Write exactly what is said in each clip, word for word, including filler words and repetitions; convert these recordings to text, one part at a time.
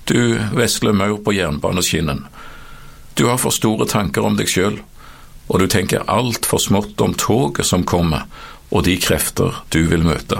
Du vesler maur på jernbaneskinnen. Du har for store tanker om deg selv, og du tenker alt for smått om toget som kommer, og de krefter du vil møte.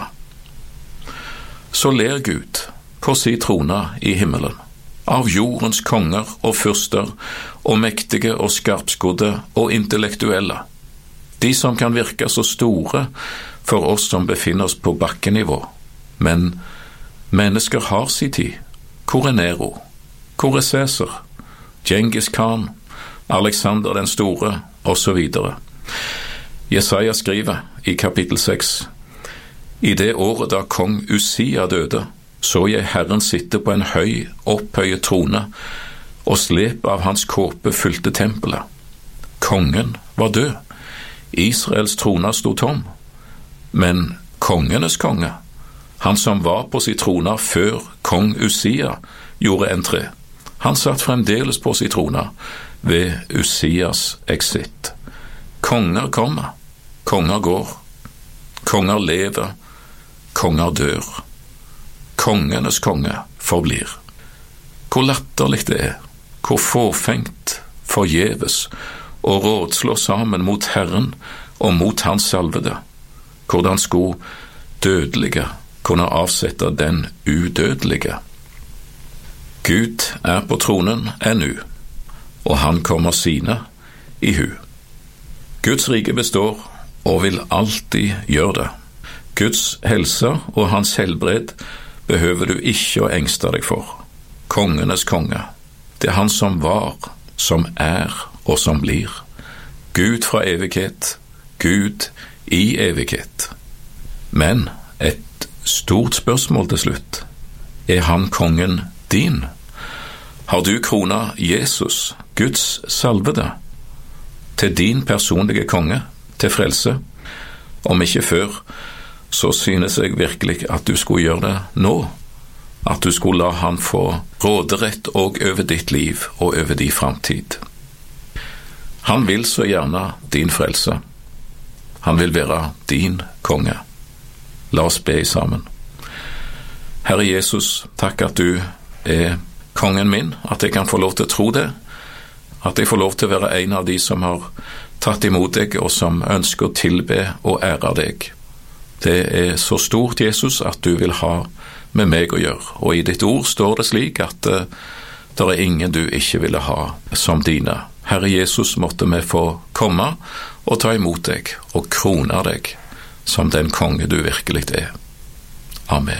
Så ler Gud på sin trone i himmelen, av jordens konger og fyrster, og mektige og skarpskodde og intellektuelle, de som kan virke så store for oss som befinner oss på bakkenivå. Men mennesker har sin tid. Hvor er Nero? Hvor er Cæsar? Genghis Khan, Alexander den store, og så videre. Jesaja skriver i kapittel seks: I det året da kong Usia døde, så jeg Herren sitte på en høy, opphøyet trone, og slep av hans kåpe fylte tempelet. Kongen var død. Israels trone stod tom. Men kongenes konge, han som var på sin trone før kong Usia, gjorde entré. Han satt fremdeles på sin trone ved Usias eksitt. Konger kommer, konger går, konger lever, konger dør. Kongenes konge forblir. Hvor latterlig det er, hvor fåfengt, forgjeves, å rådslå sammen mot Herren og mot hans salvede. Hvordan skulle dødelige kunne avsette den udødelige? Gud er på tronen ennu, og han kommer sine i hu. Guds rike består og vil alltid gjøre det. Guds helse og hans helbred behøver du ikke å engste deg for. Kongenes konge, det er han som var, som er og som blir. Gud fra evighet, Gud i evighet. Men et stort spørsmål til slutt. Er han kongen din? Har du krona Jesus, Guds salvede, til din personlige konge, til frelse? Om ikke før, så synes jeg virkelig at du skulle gjøre det nå. At du skulle la han få råderett og over ditt liv og over din framtid. Han vil så gjerne din frelse. Han vil være din konge. La oss be sammen. Herre Jesus, takk at du er kongen min, at jeg kan få lov til å tro det, at jeg får lov til å være en av de som har tatt imot deg og som ønsker å tilbe og ære deg. Det er så stort, Jesus, at du vil ha med meg å gjøre, og i ditt ord står det slik at uh, det er ingen du ikke ville ha som dine. Herre Jesus, måtte vi få komme og ta imot deg og krone deg som den konge du virkelig er. Amen.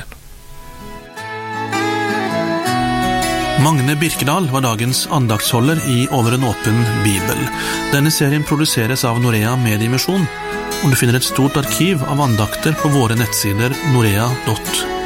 Magne Birkedal var dagens andaktsholder i Over en åpen bibel. Denne serien produseres av Norea Mediemisjon, og du finner et stort arkiv av andakter på våre nettsider norea punktum